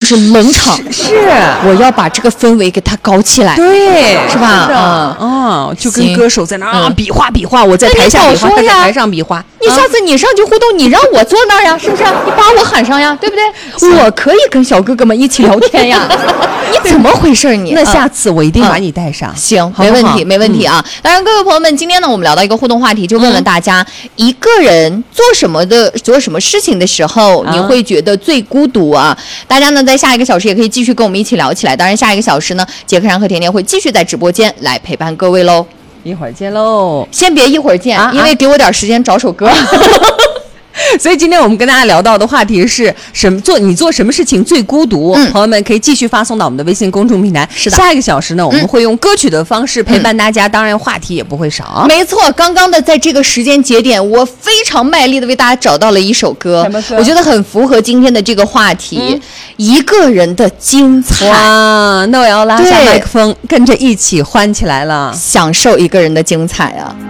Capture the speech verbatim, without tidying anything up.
就是冷场， 是，是我要把这个氛围给它搞起来， 对， 是吧？ 嗯，哦，就跟歌手在那儿啊比划比划，我在台下比划，他在台上比划。 你下次你上去互动，你让我坐那儿呀，是不是？你把我喊上呀，对不对？我可以跟小哥哥们一起聊天呀。你怎么回事你？ 那下次我一定把你带上。 行，没问题，没问题啊。当然，各位朋友们，今天呢，我们聊到一个互动话题，就问问大家，一个人做什么的，做什么事情的时候，你会觉得最孤独啊？大家呢，在下一个小时也可以继续跟我们一起聊起来。当然，下一个小时呢，杰克山和甜甜会继续在直播间来陪伴各位喽。 一会儿见喽， 先别一会儿见，啊、因为给我点时间找首歌。啊所以今天我们跟大家聊到的话题是什么？做你做什么事情最孤独？嗯、朋友们可以继续发送到我们的微信公众平台。 是的， 下一个小时呢，我们会用歌曲的方式陪伴大家，嗯、当然话题也不会少。 没错，刚刚的在这个时间节点，我非常卖力的为大家找到了一首歌， 什么歌？ 我觉得很符合今天的这个话题，嗯、一个人的精彩。 哇，那我要拉下麦克风，跟着一起欢起来了， 享受一个人的精彩啊！